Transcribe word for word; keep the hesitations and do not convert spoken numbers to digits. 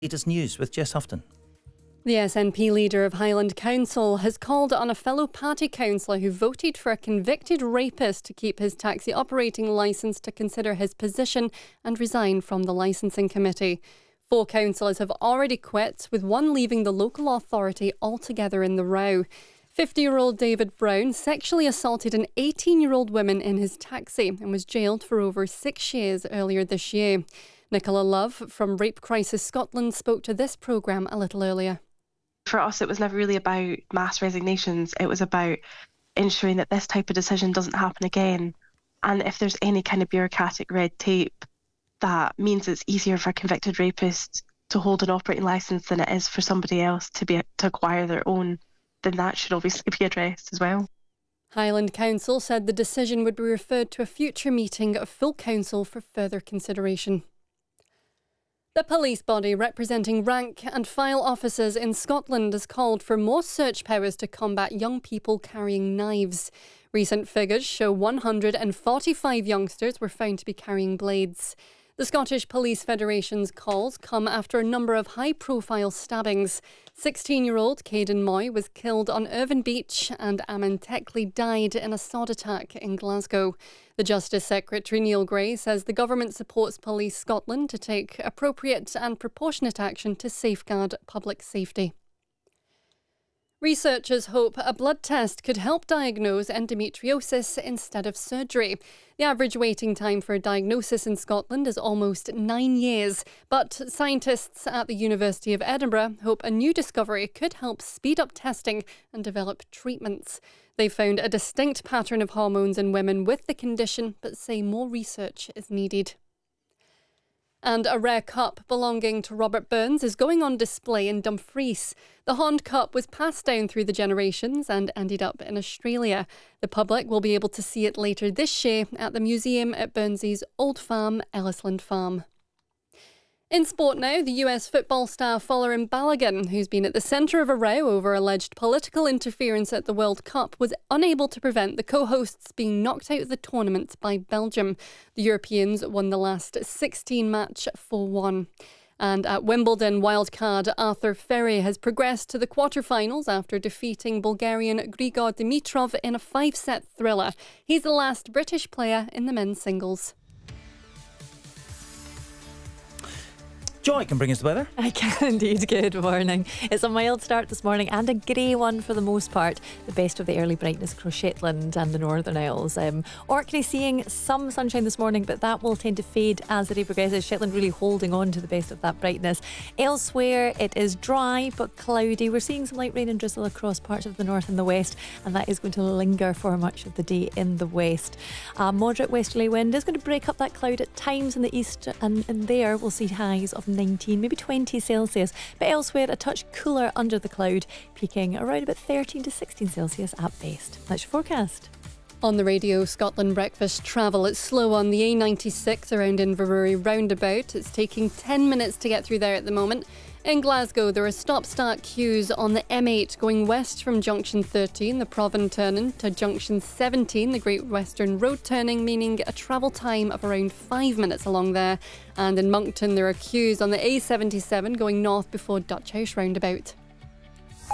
Latest news with Jess Houghton. The S N P leader of Highland Council has called on a fellow party councillor who voted for a convicted rapist to keep his taxi operating licence to consider his position and resign from the licensing committee. Four councillors have already quit, with one leaving the local authority altogether in the row. fifty-year-old David Brown sexually assaulted an eighteen-year-old woman in his taxi and was jailed for over six years earlier this year. Nicola Love from Rape Crisis Scotland spoke to this programme a little earlier. For us, it was never really about mass resignations. It was about ensuring that this type of decision doesn't happen again. And if there's any kind of bureaucratic red tape, that means it's easier for a convicted rapist to hold an operating licence than it is for somebody else to be to acquire their own, then that should obviously be addressed as well. Highland Council said the decision would be referred to a future meeting of full council for further consideration. The police body representing rank and file officers in Scotland has called for more search powers to combat young people carrying knives. Recent figures show one hundred forty-five youngsters were found to be carrying blades. The Scottish Police Federation's calls come after a number of high-profile stabbings. sixteen-year-old Caden Moy was killed on Irvine Beach and Aman Teckley died in a sod attack in Glasgow. The Justice Secretary Neil Gray says the government supports Police Scotland to take appropriate and proportionate action to safeguard public safety. Researchers hope a blood test could help diagnose endometriosis instead of surgery. The average waiting time for a diagnosis in Scotland is almost nine years, but scientists at the University of Edinburgh hope a new discovery could help speed up testing and develop treatments. They found a distinct pattern of hormones in women with the condition, but say more research is needed. And a rare cup belonging to Robert Burns is going on display in Dumfries. The Hond Cup was passed down through the generations and ended up in Australia. The public will be able to see it later this year at the museum at Burns's Old Farm, Ellisland Farm. In sport now, the U S football star Folarin Balogun, who's been at the centre of a row over alleged political interference at the World Cup, was unable to prevent the co-hosts being knocked out of the tournament by Belgium. The Europeans won the last sixteen match four one. And at Wimbledon, wildcard Arthur Ferry has progressed to the quarterfinals after defeating Bulgarian Grigor Dimitrov in a five-set thriller. He's the last British player in the men's singles. Joy can bring us the weather. I can indeed. Good morning. It's a mild start this morning and a grey one for the most part. The best of the early brightness across Shetland and the Northern Isles. Um, Orkney seeing some sunshine this morning, but that will tend to fade as the day progresses. Shetland really holding on to the best of that brightness. Elsewhere, it is dry but cloudy. We're seeing some light rain and drizzle across parts of the north and the west, and that is going to linger for much of the day in the west. A moderate westerly wind is going to break up that cloud at times in the east, and, and there we'll see highs of nineteen, maybe twenty Celsius, but elsewhere a touch cooler under the cloud, peaking around about thirteen to sixteen Celsius at best. That's your forecast. On the Radio Scotland Breakfast travel, it's slow on the A ninety-six around Inverurie roundabout. It's taking ten minutes to get through there at the moment. In Glasgow, there are stop-start queues on the M eight going west from Junction thirteen, the Provan turning, to Junction seventeen, the Great Western Road turning, meaning a travel time of around five minutes along there. And in Moncton, there are queues on the A seventy-seven going north before Dutch House roundabout.